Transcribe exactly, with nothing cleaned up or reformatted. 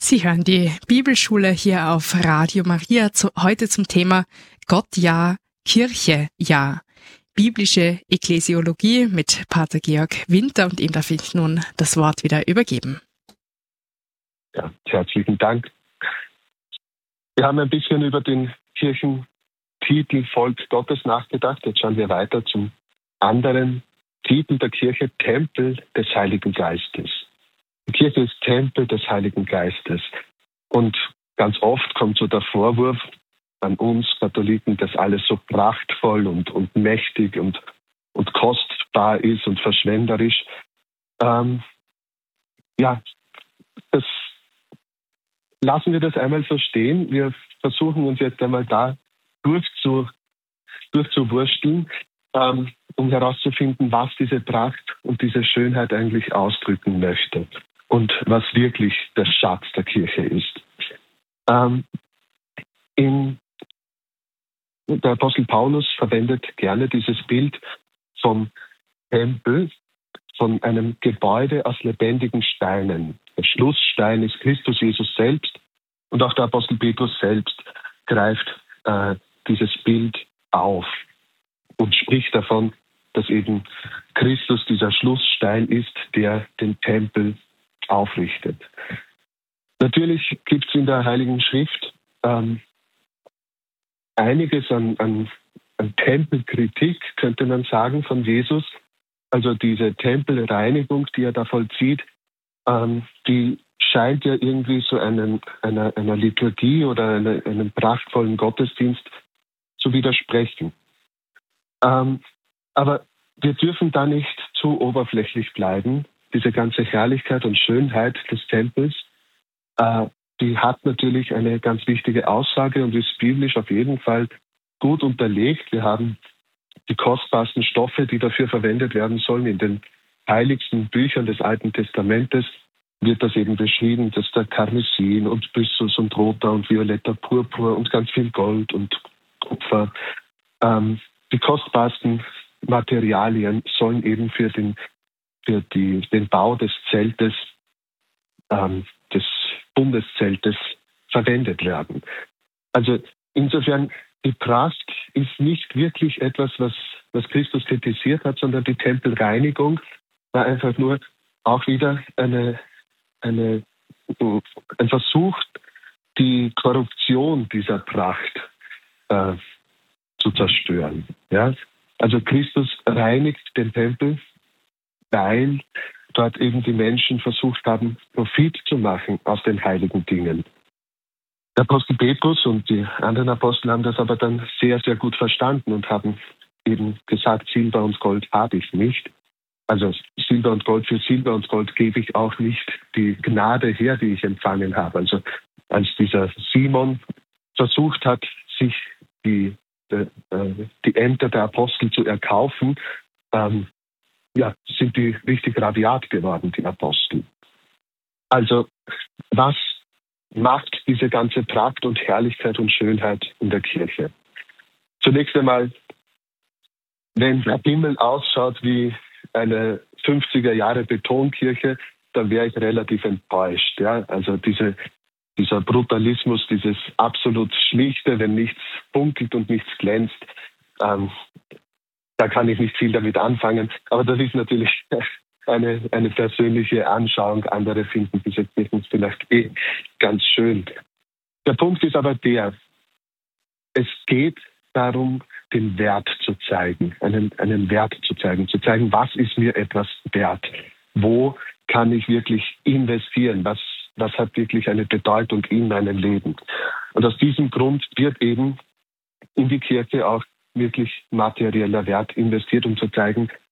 Sie hören die Bibelschule hier auf Radio Maria, zu, heute zum Thema Gott ja, Kirche ja. Biblische Ekklesiologie mit Pater Georg Winter, und ihm darf ich nun das Wort wieder übergeben. Ja, herzlichen Dank. Wir haben ein bisschen über den Kirchentitel Volk Gottes nachgedacht. Jetzt schauen wir weiter zum anderen Titel der Kirche, Tempel des Heiligen Geistes. Die Kirche ist Tempel des Heiligen Geistes. Und ganz oft kommt so der Vorwurf an uns Katholiken, dass alles so prachtvoll und, und mächtig und, und kostbar ist und verschwenderisch. Ähm, ja, das lassen wir das einmal so stehen. Wir versuchen uns jetzt einmal da durchzu, durchzuwursteln, ähm, um herauszufinden, was diese Pracht und diese Schönheit eigentlich ausdrücken möchte und was wirklich der Schatz der Kirche ist. Ähm, in, der Apostel Paulus verwendet gerne dieses Bild vom Tempel, von einem Gebäude aus lebendigen Steinen. Der Schlussstein ist Christus Jesus selbst, und auch der Apostel Petrus selbst greift äh, dieses Bild auf und spricht davon, dass eben Christus dieser Schlussstein ist, der den Tempel aufrichtet. Natürlich gibt es in der Heiligen Schrift ähm, einiges an, an, an Tempelkritik, könnte man sagen, von Jesus. Also diese Tempelreinigung, die er da vollzieht, ähm, die scheint ja irgendwie so einen, einer, einer Liturgie oder eine, einem prachtvollen Gottesdienst zu widersprechen. Ähm, aber wir dürfen da nicht zu oberflächlich bleiben. Diese ganze Herrlichkeit und Schönheit des Tempels, äh, die hat natürlich eine ganz wichtige Aussage und ist biblisch auf jeden Fall gut unterlegt. Wir haben die kostbarsten Stoffe, die dafür verwendet werden sollen. In den heiligsten Büchern des Alten Testamentes wird das eben beschrieben, dass da Karmesin und Byssus und roter und violetter Purpur und ganz viel Gold und Kupfer, ähm, die kostbarsten Materialien sollen eben für den, für die, den Bau des Zeltes, ähm, des Bundeszeltes verwendet werden. Also insofern, die Pracht ist nicht wirklich etwas, was, was Christus kritisiert hat, sondern die Tempelreinigung war einfach nur auch wieder eine, eine, ein Versuch, die Korruption dieser Pracht äh, zu zerstören. Ja? Also Christus reinigt den Tempel, weil dort eben die Menschen versucht haben, Profit zu machen aus den heiligen Dingen. Der Apostel Petrus und die anderen Apostel haben das aber dann sehr, sehr gut verstanden und haben eben gesagt, Silber und Gold habe ich nicht. Also Silber und Gold, für Silber und Gold gebe ich auch nicht die Gnade her, die ich empfangen habe. Also als dieser Simon versucht hat, sich die, die, die Ämter der Apostel zu erkaufen, ähm, ja, sind die richtig rabiat geworden, die Apostel. Also was macht diese ganze Pracht und Herrlichkeit und Schönheit in der Kirche? Zunächst einmal, wenn der Himmel ausschaut wie eine fünfziger Jahre Betonkirche, dann wäre ich relativ enttäuscht. Ja? Also diese, dieser Brutalismus, dieses absolut Schlichte, wenn nichts funkelt und nichts glänzt, ähm, da kann ich nicht viel damit anfangen. Aber das ist natürlich eine, eine persönliche Anschauung. Andere finden diese Kirchen vielleicht eh ganz schön. Der Punkt ist aber der, es geht darum, den Wert zu zeigen, einen, einen Wert zu zeigen, zu zeigen, was ist mir etwas wert? Wo kann ich wirklich investieren? Was, was hat wirklich eine Bedeutung in meinem Leben? Und aus diesem Grund wird eben in die Kirche auch wirklich materieller Wert investiert, um zu zeigen,